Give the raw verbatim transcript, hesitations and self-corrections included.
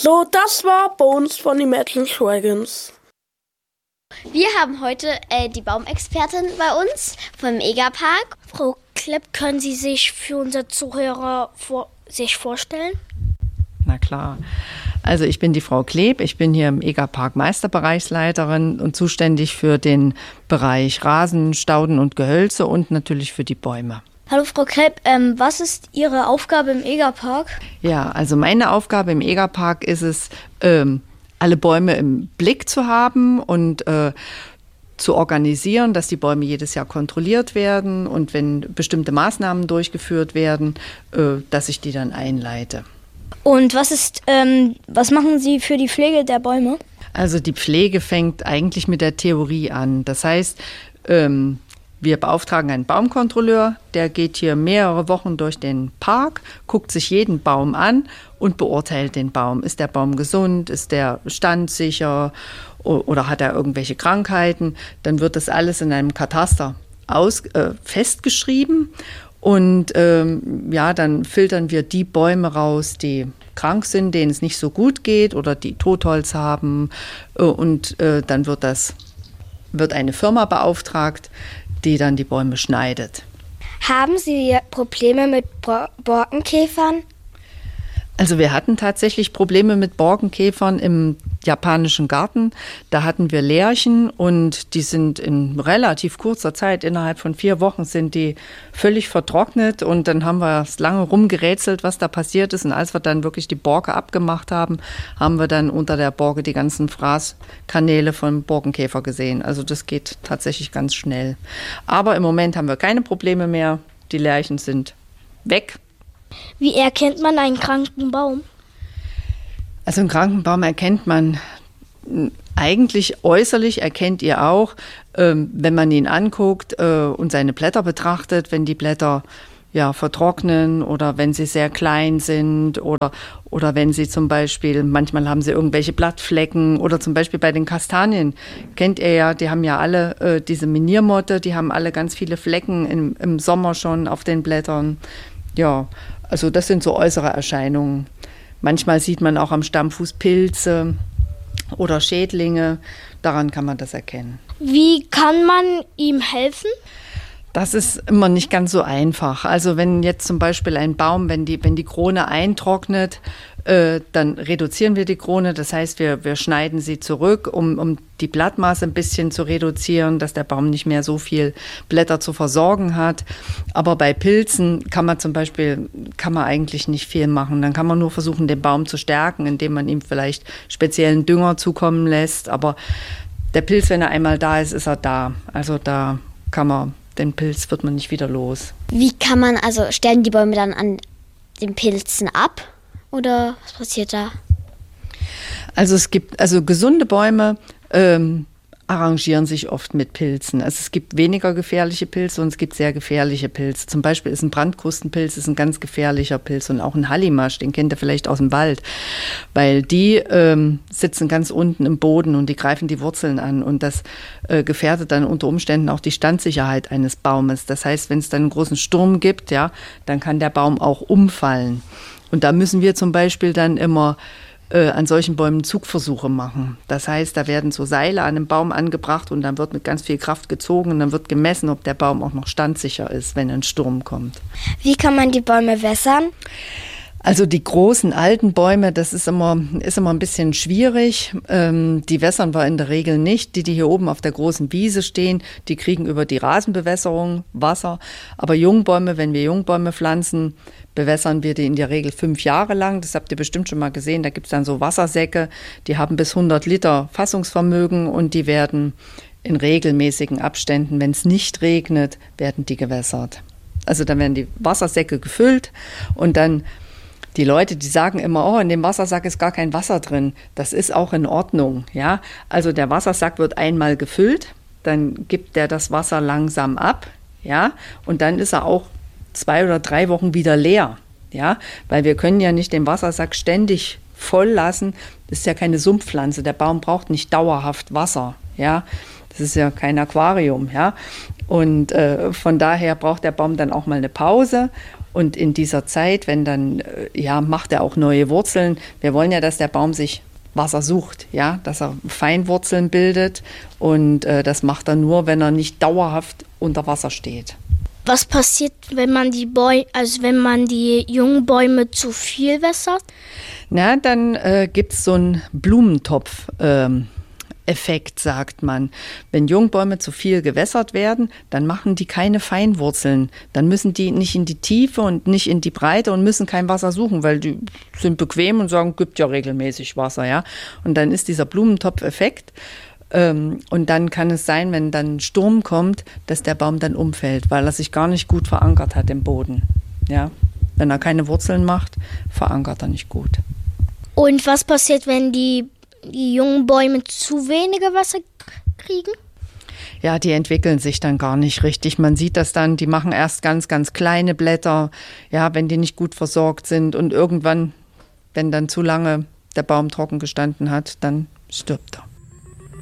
So, das war Bones von Imagine Dragons. Wir haben heute äh, die Baumexpertin bei uns vom Egerpark. Frau Klepp, können Sie sich für unsere Zuhörer vor, sich vorstellen? Na klar. Also ich bin die Frau Kleb, ich bin hier im Egerpark Meisterbereichsleiterin und zuständig für den Bereich Rasen, Stauden und Gehölze und natürlich für die Bäume. Hallo Frau Klepp, ähm, was ist Ihre Aufgabe im Egerpark? Ja, also meine Aufgabe im Egerpark ist es, ähm, alle Bäume im Blick zu haben und äh, zu organisieren, dass die Bäume jedes Jahr kontrolliert werden und wenn bestimmte Maßnahmen durchgeführt werden, äh, dass ich die dann einleite. Und was ist, ähm, was machen Sie für die Pflege der Bäume? Also die Pflege fängt eigentlich mit der Theorie an. Das heißt, ähm, wir beauftragen einen Baumkontrolleur, der geht hier mehrere Wochen durch den Park, guckt sich jeden Baum an und beurteilt den Baum. Ist der Baum gesund? Ist der standsicher? Oder hat er irgendwelche Krankheiten? Dann wird das alles in einem Kataster aus, äh, festgeschrieben. Und ähm, ja, dann filtern wir die Bäume raus, die krank sind, denen es nicht so gut geht oder die Totholz haben. Äh, und äh, dann wird, das, wird eine Firma beauftragt, die dann die Bäume schneidet. Haben Sie Probleme mit Bo- Borkenkäfern? Also wir hatten tatsächlich Probleme mit Borkenkäfern im japanischen Garten. Da hatten wir Lärchen und die sind in relativ kurzer Zeit, innerhalb von vier Wochen sind die völlig vertrocknet und dann haben wir lange rumgerätselt, was da passiert ist und als wir dann wirklich die Borke abgemacht haben, haben wir dann unter der Borke die ganzen Fraßkanäle von Borkenkäfer gesehen. Also das geht tatsächlich ganz schnell. Aber im Moment haben wir keine Probleme mehr. Die Lärchen sind weg. Wie erkennt man einen kranken Baum? Also einen kranken Baum erkennt man eigentlich äußerlich, erkennt ihr auch, ähm, wenn man ihn anguckt äh, und seine Blätter betrachtet, wenn die Blätter ja, vertrocknen oder wenn sie sehr klein sind oder, oder wenn sie zum Beispiel, manchmal haben sie irgendwelche Blattflecken oder zum Beispiel bei den Kastanien, kennt ihr ja, die haben ja alle äh, diese Miniermotte, die haben alle ganz viele Flecken im, im Sommer schon auf den Blättern. Ja, also das sind so äußere Erscheinungen. Manchmal sieht man auch am Stammfuß Pilze oder Schädlinge. Daran kann man das erkennen. Wie kann man ihm helfen? Das ist immer nicht ganz so einfach. Also wenn jetzt zum Beispiel ein Baum, wenn die, wenn die Krone eintrocknet, äh, dann reduzieren wir die Krone. Das heißt, wir, wir schneiden sie zurück, um, um die Blattmaße ein bisschen zu reduzieren, dass der Baum nicht mehr so viel Blätter zu versorgen hat. Aber bei Pilzen kann man zum Beispiel, kann man eigentlich nicht viel machen. Dann kann man nur versuchen, den Baum zu stärken, indem man ihm vielleicht speziellen Dünger zukommen lässt. Aber der Pilz, wenn er einmal da ist, ist er da. Also da kann man den Pilz wird man nicht wieder los. Wie kann man, also sterben die Bäume dann an den Pilzen ab? Oder was passiert da? Also es gibt, also gesunde Bäume ähm, arrangieren sich oft mit Pilzen. Also es gibt weniger gefährliche Pilze und es gibt sehr gefährliche Pilze. Zum Beispiel ist ein Brandkrustenpilz ist ein ganz gefährlicher Pilz und auch ein Hallimasch, den kennt ihr vielleicht aus dem Wald, weil die ähm, sitzen ganz unten im Boden und die greifen die Wurzeln an und das äh, gefährdet dann unter Umständen auch die Standsicherheit eines Baumes. Das heißt, wenn es dann einen großen Sturm gibt, ja, dann kann der Baum auch umfallen. Und da müssen wir zum Beispiel dann immer äh, an solchen Bäumen Zugversuche machen. Das heißt, da werden so Seile an einem Baum angebracht und dann wird mit ganz viel Kraft gezogen und dann wird gemessen, ob der Baum auch noch standsicher ist, wenn ein Sturm kommt. Wie kann man die Bäume wässern? Also die großen alten Bäume, das ist immer, ist immer ein bisschen schwierig. Ähm, die wässern wir in der Regel nicht. Die, die hier oben auf der großen Wiese stehen, die kriegen über die Rasenbewässerung Wasser. Aber Jungbäume, wenn wir Jungbäume pflanzen, bewässern wir die in der Regel fünf Jahre lang. Das habt ihr bestimmt schon mal gesehen. Da gibt es dann so Wassersäcke, die haben bis hundert Liter Fassungsvermögen und die werden in regelmäßigen Abständen, wenn es nicht regnet, werden die gewässert. Also dann werden die Wassersäcke gefüllt und dann die Leute, die sagen immer, oh, in dem Wassersack ist gar kein Wasser drin. Das ist auch in Ordnung, ja. Also der Wassersack wird einmal gefüllt, dann gibt der das Wasser langsam ab, ja. Und dann ist er auch zwei oder drei Wochen wieder leer, ja. Weil wir können ja nicht den Wassersack ständig voll lassen. Das ist ja keine Sumpfpflanze. Der Baum braucht nicht dauerhaft Wasser, ja. Das ist ja kein Aquarium, ja. Und äh, von daher braucht der Baum dann auch mal eine Pause. Und in dieser Zeit, wenn dann, äh, ja, macht er auch neue Wurzeln. Wir wollen ja, dass der Baum sich Wasser sucht, ja, dass er Feinwurzeln bildet. Und äh, das macht er nur, wenn er nicht dauerhaft unter Wasser steht. Was passiert, wenn man die Bäume, also wenn man die jungen Bäume zu viel wässert? Na, dann äh, gibt es so einen Blumentopf. Ähm, Effekt, sagt man. Wenn Jungbäume zu viel gewässert werden, dann machen die keine Feinwurzeln. Dann müssen die nicht in die Tiefe und nicht in die Breite und müssen kein Wasser suchen, weil die sind bequem und sagen, gibt ja regelmäßig Wasser, ja. Und dann ist dieser Blumentopf-Effekt. Ähm, und dann kann es sein, wenn dann ein Sturm kommt, dass der Baum dann umfällt, weil er sich gar nicht gut verankert hat im Boden. Ja. Wenn er keine Wurzeln macht, verankert er nicht gut. Und was passiert, wenn die die jungen Bäume zu wenige Wasser kriegen? Ja, die entwickeln sich dann gar nicht richtig. Man sieht das dann, die machen erst ganz, ganz kleine Blätter, ja, wenn die nicht gut versorgt sind. Und irgendwann, wenn dann zu lange der Baum trocken gestanden hat, dann stirbt er.